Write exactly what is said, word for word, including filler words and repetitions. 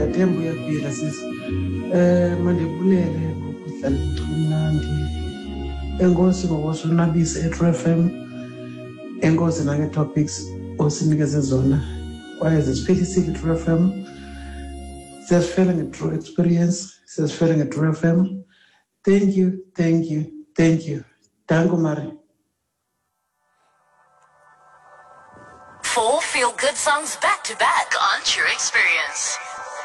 Ndiyathemba uyaphila sisi. Eh mandibulele ngokudlala umnandi. Enkosi ngokusonwabisa e-True F M. Enkosi nange-topics osinikeze zona. Kwaye zisiphilisile i-True F M. Siyasifela nge-True Experience. Siyasifela nge-True F M. Thank you, thank you, thank you. Danko Mari. Four feel-good songs back-to-back on True Experience.